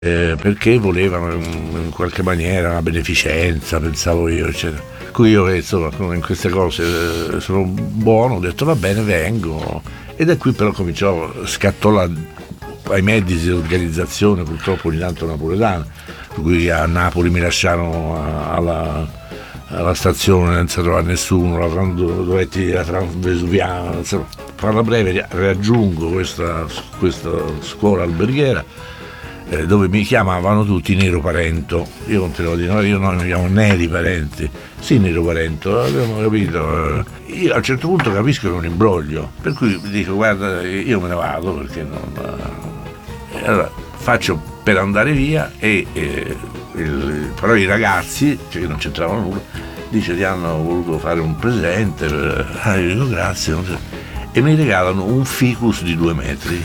perché volevano in qualche maniera una beneficenza, pensavo io, eccetera. Io che insomma in queste cose sono buono, ho detto va bene, vengo, e da qui però scattò ai mezzi di organizzazione, purtroppo ogni tanto napoletana, per cui a Napoli mi lasciarono alla stazione senza trovare nessuno, dovetti la Transvesuviana, insomma, farla breve, raggiungo questa scuola alberghiera, dove mi chiamavano tutti Nero Parento. Io continuavo a dire no, io no, mi chiamo Neri Parenti. Sì, Nero Parento, abbiamo capito. Io a un certo punto capisco che è un imbroglio, per cui dico guarda, io me ne vado perché non. Allora faccio per andare via però i ragazzi, cioè che non c'entravano nulla, dice ti hanno voluto fare un presente, io dico grazie, non so, e mi regalano un ficus di 2 metri.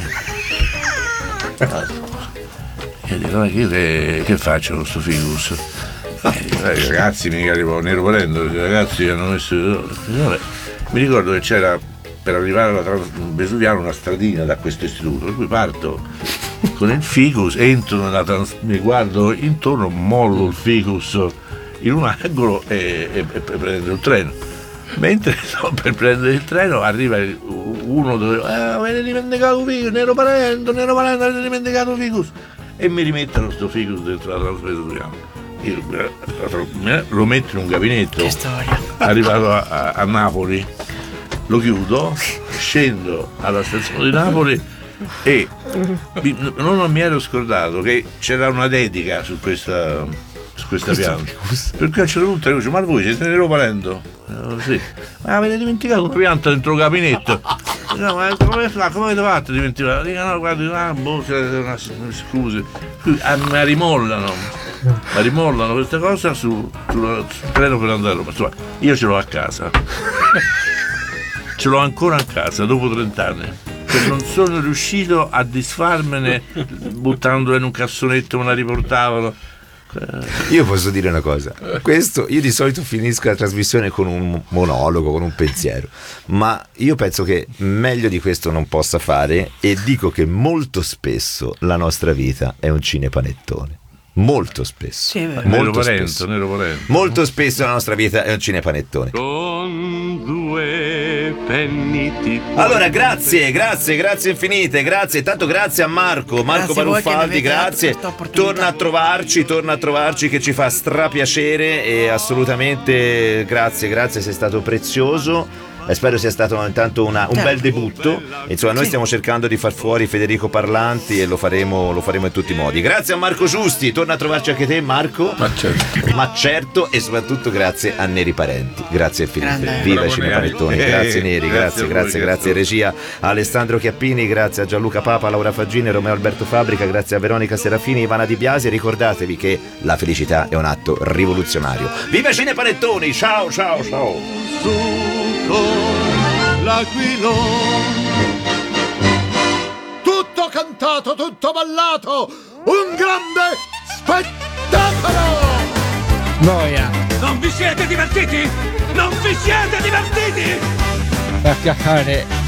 Io dico, ma io che faccio con sto ficus? I ragazzi mica arrivano Nero Parento, i ragazzi hanno messo. Vabbè. Mi ricordo che c'era per arrivare alla Vesuviana una stradina da questo istituto, per cui parto con il ficus, entro mi guardo intorno, mollo il ficus in un angolo e prendo il treno. Mentre sto per prendere il treno arriva uno dove avete dimenticato il ficus, Nero Parento, avete dimenticato il ficus, e mi rimettono sto ficus dentro la Transvesuviana. Io lo metto in un gabinetto. Che storia. Arrivato a Napoli lo chiudo, scendo alla stazione di Napoli e non mi ero scordato che c'era una dedica su questa pianta, perché a un certo punto dice ma voi siete Nero Parento? Sì. Ma avete dimenticato una pianta dentro il gabinetto? No, ma come avete fatto a dimenticare? Dico no, guardi, scusi, mi rimollano questa cosa sul treno per andare a Roma. Insomma, io ce l'ho a casa, ce l'ho ancora a casa dopo 30 anni, che non sono riuscito a disfarmene buttandola in un cassonetto, me la riportavano. Io posso dire una cosa, questo io di solito finisco la trasmissione con un monologo, con un pensiero, ma io penso che meglio di questo non possa fare, e dico che molto spesso la nostra vita è un cinepanettone. Molto spesso, sì, Nero Parento. Molto spesso la nostra vita è un cinepanettone. Con 2 penniti. Allora grazie infinite, grazie, tanto grazie a Marco Baruffaldi, grazie, torna a trovarci che ci fa strapiacere, e assolutamente grazie, sei stato prezioso. Spero sia stato intanto un bel debutto. Insomma, noi stiamo cercando di far fuori Federico Parlanti e lo faremo in tutti i modi. Grazie a Marco Giusti, torna a trovarci anche te, Marco. Ma certo, e soprattutto grazie a Neri Parenti. Grazie Felipe. Viva i cinepanettoni. Grazie Neri, grazie regia a Alessandro Chiappini, grazie a Gianluca Papa, Laura Faggini, Romeo Alberto Fabbrica, grazie a Veronica Serafini, Ivana Di Biasi. Ricordatevi che la felicità è un atto rivoluzionario. Viva i cinepanettoni! Ciao! Tutto cantato, tutto ballato, un grande spettacolo! Noia. Non vi siete divertiti? A cacare